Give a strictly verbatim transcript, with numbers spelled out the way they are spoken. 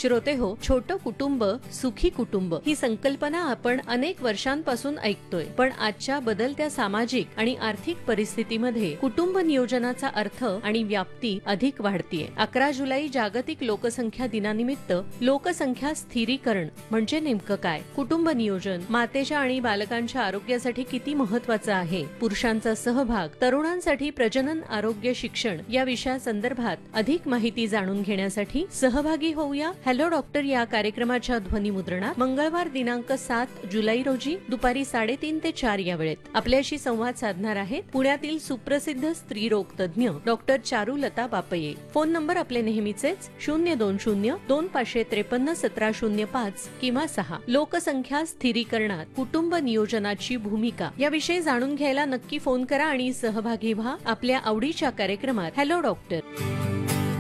श्रोते हो, छोटं कुटुंब सुखी कुटुंब ही संकल्पना आपण अनेक वर्षांपासून ऐकतोय, पण आजच्या बदलत्या सामाजिक आणि आर्थिक परिस्थितीमध्ये कुटुंब नियोजनाचा अर्थ आणि व्याप्ती अधिक वाढतीये. अकरा जुलै जागतिक लोकसंख्या दिनानिमित्त लोकसंख्या स्थिरीकरण म्हणजे नेमकं काय, कुटुंब नियोजन मातेच्या आणि बालकांच्या आरोग्यासाठी किती महत्वाचं आहे, पुरुषांचा सहभाग, तरुणांसाठी प्रजनन आरोग्य शिक्षण या विषयासंदर्भात अधिक माहिती जाणून घेण्यासाठी सहभागी होऊया हॅलो डॉक्टर या कार्यक्रमाच्या ध्वनिमुद्रणात मंगळवार दिनांक सात जुलै रोजी दुपारी साडेतीन ते चार या वेळेत आपल्याशी संवाद साधणार आहेत पुण्यातील सुप्रसिद्ध स्त्रीरोग तज्ञ डॉक्टर चारुलता बापये. फोन नंबर आपले नेहमीचेच शून्य दोन शून्य दोन पाचशे त्रेपन्न सतरा शून्य पाच किंवा सहा. लोकसंख्या स्थिरीकरणात कुटुंब नियोजनाची भूमिका याविषयी जाणून घ्यायला नक्की फोन करा आणि सहभागी व्हा आपल्या आवडीच्या कार्यक्रमात हॅलो डॉक्टर.